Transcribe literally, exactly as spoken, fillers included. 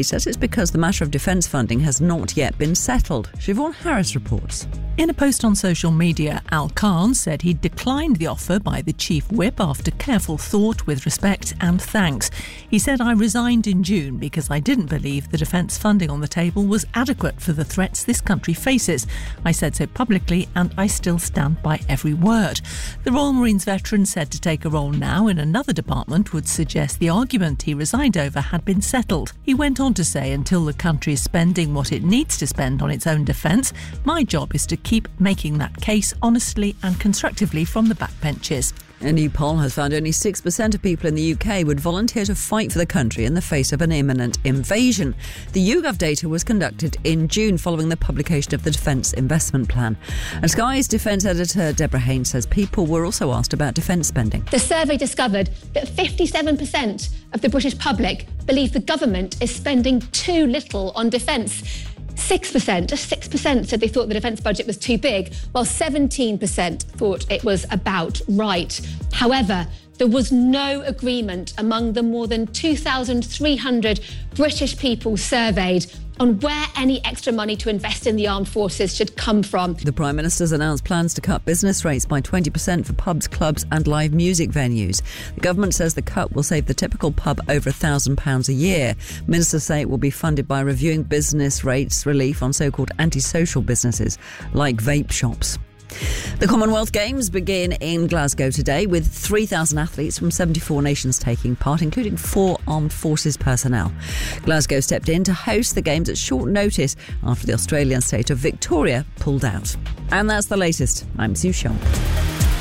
He says it's because the matter of defence funding has not yet been settled. Siobhan Harris reports. In a post on social media, Al Khan said he declined the offer by the Chief Whip after careful thought with respect and thanks. He said, "I resigned in June because I didn't believe the defence funding on the table was adequate for the threats this country faces. I said so publicly and I still stand by every word." The Royal Marines veteran said to take a role now in another department would suggest the argument he resigned over had been settled. He went on to say, "Until the country is spending what it needs to spend on its own defence, my job is to keep making that case honestly and constructively from the backbenches." A new poll has found only six percent of people in the U K would volunteer to fight for the country in the face of an imminent invasion. The YouGov data was conducted in June following the publication of the Defence Investment Plan. And Sky's defence editor Deborah Haynes says people were also asked about defence spending. The survey discovered that fifty-seven percent of the British public believe the government is spending too little on defence. six percent, just six percent said they thought the defence budget was too big, while seventeen percent thought it was about right. However, there was no agreement among the more than two thousand three hundred British people surveyed on where any extra money to invest in the armed forces should come from. The Prime Minister's announced plans to cut business rates by twenty percent for pubs, clubs and live music venues. The government says the cut will save the typical pub over one thousand pounds a year. Ministers say it will be funded by reviewing business rates relief on so-called antisocial businesses like vape shops. The Commonwealth Games begin in Glasgow today with three thousand athletes from seventy-four nations taking part, including four armed forces personnel. Glasgow stepped in to host the Games at short notice after the Australian state of Victoria pulled out. And that's the latest. I'm Sue Shaw.